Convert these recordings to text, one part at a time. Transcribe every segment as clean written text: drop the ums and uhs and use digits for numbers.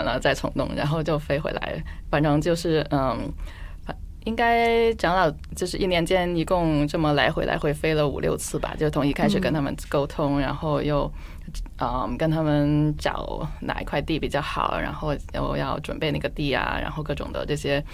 完了再重弄，然后就飞回来。反正就是应该长老就是1年间一共这么来回飞了5、6次吧，就从一开始跟他们沟通，然后又跟他们找哪一块地比较好，然后又要准备那个地啊，然后各种的这些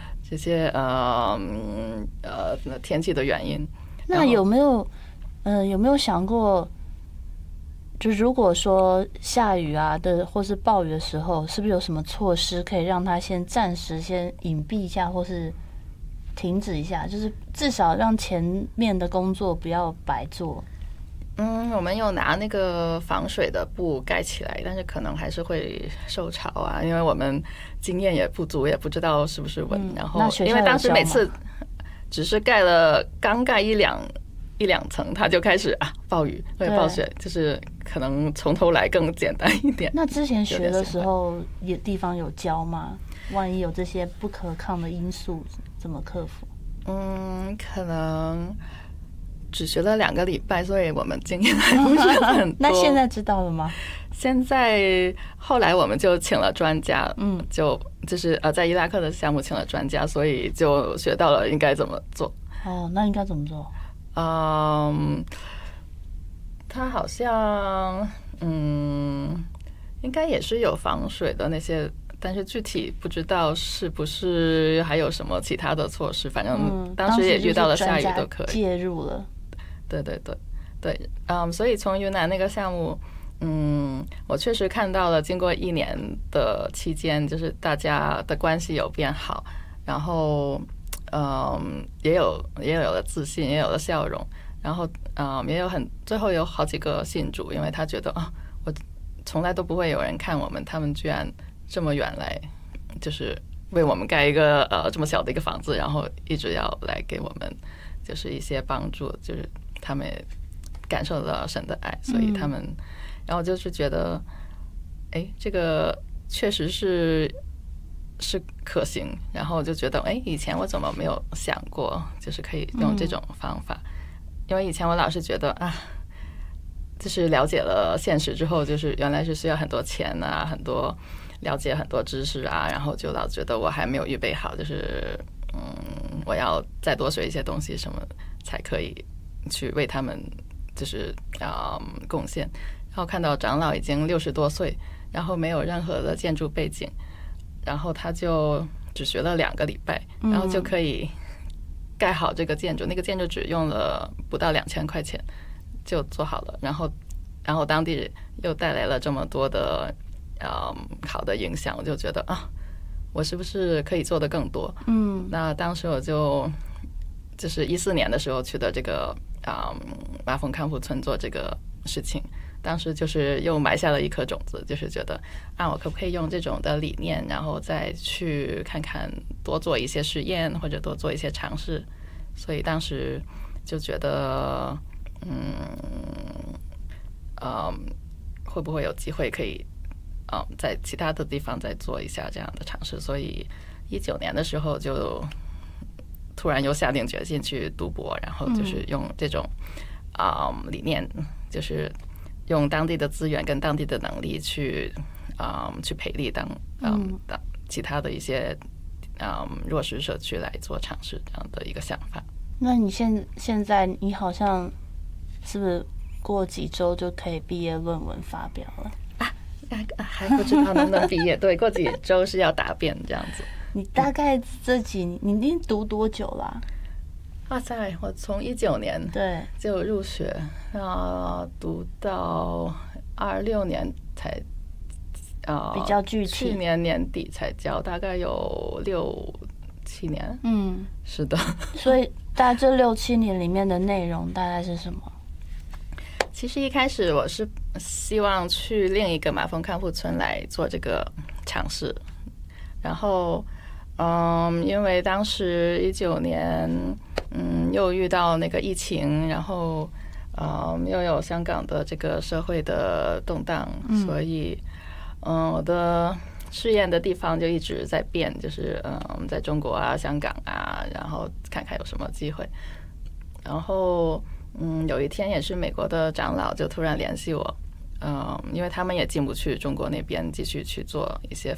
天气的原因。 那有没有想过，就如果说下雨啊或是暴雨的时候，是不是有什么措施可以让他暂时先隐蔽一下，或是停止一下，就是至少让前面的工作不要白做？ 我们有拿那个防水的布盖起来，但是可能还是会受潮啊，因为我们经验也不足，也不知道是不是稳。然后因为当时每次只是刚盖一两层，它就开始暴雨会暴雪，就是可能从头来更简单一点。 那之前学的时候，地方有教吗？万一有这些不可抗的因素，怎么克服？ 可能只学了2个礼拜，所以我们经验还不是很多。 那现在知道了吗？ 现在后来我们就请了专家，就是在伊拉克的项目请了专家，所以就学到了应该怎么做。 那应该怎么做？ 他好像应该也是有防水的那些，但是具体不知道是不是还有什么其他的措施。反正当时也遇到了下雨都可以介入了。 对，所以从云南那个项目，我确实看到了，经过1年的期间，就是大家的关系有变好，然后也有了自信，也有了笑容，然后也有最后有好几个信主，因为他觉得我从来都不会有人看我们，他们居然这么远来，就是为我们盖一个这么小的一个房子，然后一直要来给我们就是一些帮助，就是他们也感受到神的爱，所以他们，然后就是觉得，这个确实是可行，然后就觉得，以前我怎么没有想过，就是可以用这种方法，因为以前我老是觉得就是了解了现实之后，就是原来是需要很多钱啊，很多了解很多知识啊，然后就老觉得我还没有预备好，就是我要再多学一些东西什么才可以去为他们就是贡献。然后看到长老已经60多岁，然后没有任何的建筑背景，然后他就只学了2个礼拜，然后就可以盖好这个建筑。那个建筑只用了不到2000块钱就做好了，然后当地又带来了这么多的好的影响，我就觉得我是不是可以做得更多？那当时我就是14年的时候去的这个马峰康复村做这个事情，当时就是又埋下了一颗种子，就是觉得我可不可以用这种的理念，然后再去看看多做一些实验或者多做一些尝试。所以当时就觉得会不会有机会可以在其他的地方再做一下这样的尝试。所以19年的时候就突然又下定决心去读博，然后就是用这种理念，就是用当地的资源跟当地的能力去培力当其他的一些弱势社区来做尝试这样的一个想法。 那你现在你好像是不是过几周就可以毕业论文发表了？ 还不知道能不能毕业。对，过几周是要答辩这样子。 你大概你已经读多久啦？ 哇塞，我从19年对就入学，读到26年才比较具体， 去年年底才交，大概有6、7年。是的。 所以大概这6、7年里面的内容大概是什么？ 其实一开始我是希望去另一个马峰康复村来做这个尝试，然后因为当时19年又遇到那个疫情，然后又有香港的这个社会的动荡，所以我的试验的地方就一直在变，就是在中国啊、香港啊，然后看看有什么机会。然后有一天也是美国的长老就突然联系我，因为他们也进不去中国那边继续去做一些